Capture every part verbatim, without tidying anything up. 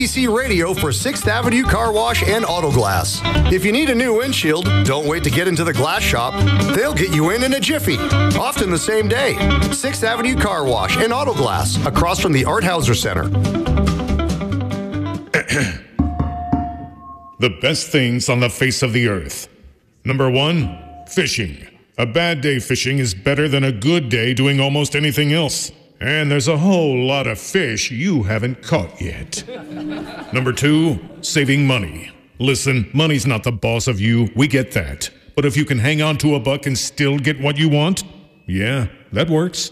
C C Radio for sixth Avenue Car Wash and Auto Glass. If you need a new windshield, don't wait to get into the glass shop. They'll get you in in a jiffy, often the same day. sixth Avenue Car Wash and Auto Glass, across from the Art Hauser Center. The best things on the face of the earth. Number one, fishing. A bad day fishing is better than a good day doing almost anything else. And there's a whole lot of fish you haven't caught yet. Number two, saving money. Listen, money's not the boss of you, we get that. But if you can hang on to a buck and still get what you want, yeah, that works.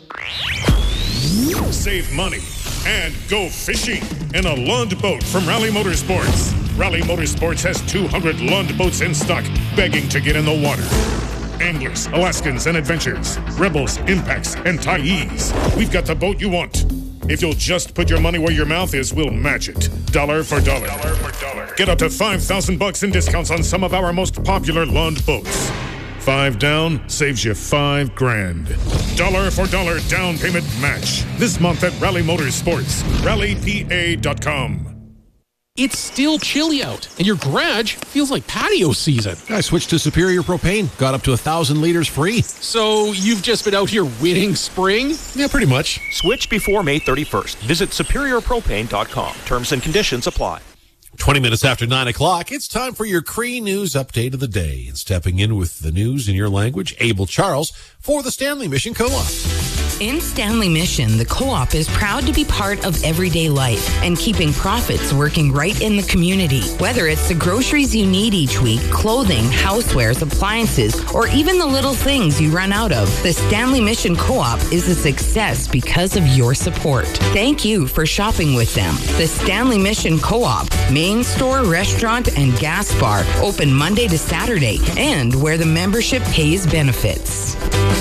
Save money and go fishing in a Lund boat from Rally Motorsports. Rally Motorsports has two hundred Lund boats in stock, begging to get in the water. Anglers, Alaskans, and Adventures, Rebels, Impacts, and Tyes. We've got the boat you want. If you'll just put your money where your mouth is, we'll match it. Dollar for dollar. Dollar for dollar. Get up to five thousand bucks in discounts on some of our most popular Lund boats. Five down saves you five grand. Dollar for dollar down payment match. This month at Rally Motorsports. Rally P A dot com. It's still chilly out, and your garage feels like patio season. I switched to Superior Propane. Got up to a thousand liters free. So you've just been out here winning spring? Yeah, pretty much. Switch before May thirty-first. Visit superior propane dot com. Terms and conditions apply. twenty minutes after nine o'clock, it's time for your Cree News update of the day. And stepping in with the news in your language, Abel Charles for the Stanley Mission Co-op. In Stanley Mission, the co-op is proud to be part of everyday life and keeping profits working right in the community. Whether it's the groceries you need each week, clothing, housewares, appliances, or even the little things you run out of, the Stanley Mission Co-op is a success because of your support. Thank you for shopping with them. The Stanley Mission Co-op, main store, restaurant, and gas bar, open Monday to Saturday, and where the membership pays benefits.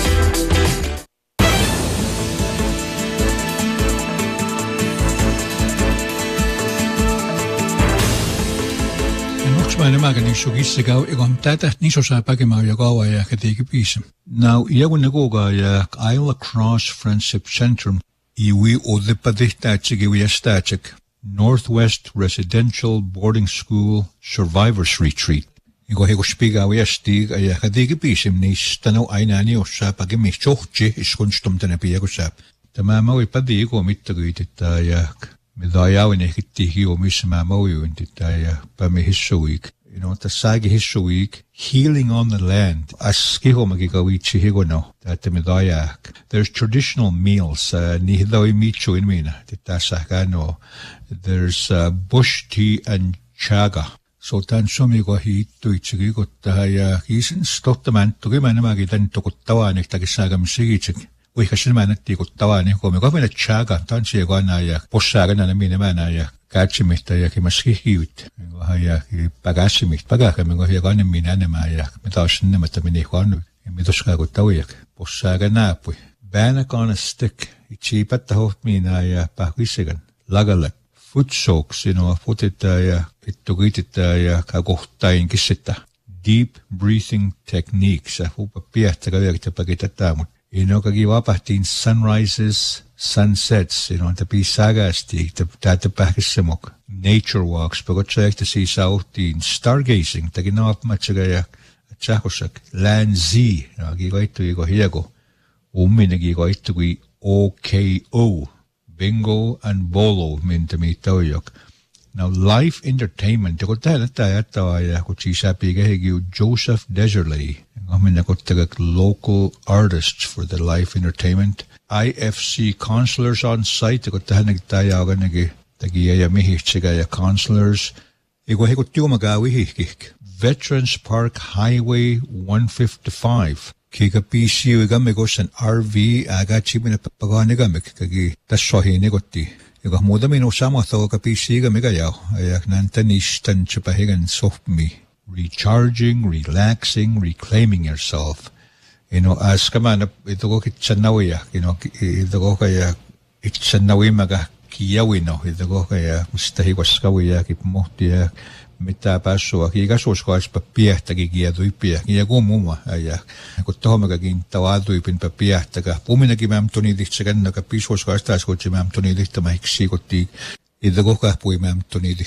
Nämä sugisigaw igom tata niso sa pagima yagawa ya katigi pism. Now yagun nagoga ya Isle Cross Friendship Center iwi odlipadihta chigiwi stachik Northwest Residential Boarding School Survivors Retreat. Igo hego spiga wi stig ya katigi pism ni stano ainani osa pagimi chochi iskunstum tanapi yagosap. Tamama wi padi igo mittagitita ya Midayawin ekitihi o misma moyun titaya pamihissuik. You know, the sagi hissuik, healing on the land. Askiho magigawichi higono, that the midayak. There's traditional meals, ni hidoi micho in mina, titasakano. There's uh, bush tea and chaga. So tan sumigo hi tuichigo tahaya, isin stottaman, tugimanamagi dan tokotawan if tagisagam sigichik. We can manage to get Tawani home. We got a chaga, Tansi Guanaya, Posagan and a Minamanaya, Gachimita, Yakimaski Hute, Pagasimit, Pagakam, Goyan and Minanamaya, Metashin, Metaminihon, Midoskago Tawiak, Posaganapi, Bannock on a stick, cheap at the hot Minaya, Pakisigan, Lagalak, foot soaks, you know, put it, it to get it, Kagota in Gisita, deep breathing techniques. I hope a peer to go to Pagita. You know, kagiwapatin sunrises, sunsets, you know, the pisagasti, the tata pakisimok, nature walks, pagotsak to see south in stargazing, taginap machagaya, chakosak, land Z, nagigoito yigo hiego, uminagigoito gi O K O, bingo and bolo, mintami toyok. Now, live entertainment, tagotanatayataya, kuchisapigahigu Joseph Deserley. I'm in the local artists for the live entertainment. I F C counselors on site. I got the Hanagtayaganagi, the Giamihichigaya counselors. Veterans Park Highway one fifty-five. Kika P C, Gamigos and R V, Agachim and Paganigamik, Kagi, that's Sohi Negoti. You got Modamino Samatho, P C, Gamigayao, Ayanantanish, Tanchipahagan, soft me. Recharging, relaxing, reclaiming yourself. You know, as kaman, ito ko kitsanawaya, you know, ito ko kaya itsanawi maga kiyawino, ito ko kaya mustahiwas kawaya, kipmohtiya, mitapaso, kigasos ko as papiyah, tagigiya doipiyah, kiyago muma, ayak. Kuto magaging tawado ipin papiyah, taga, puminagi ma'am tunidich, sagan nakapisos ko as tas ko si ma'am tunidich, tamahiksi ko ti, i the goka pui mam toni